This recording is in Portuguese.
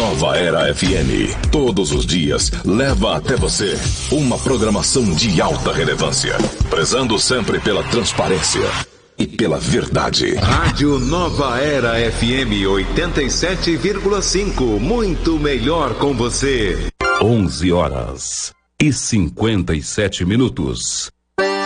Nova Era FM, todos os dias, leva até você uma programação de alta relevância, prezando sempre pela transparência e pela verdade. Rádio Nova Era FM 87,5, muito melhor com você. 11h57.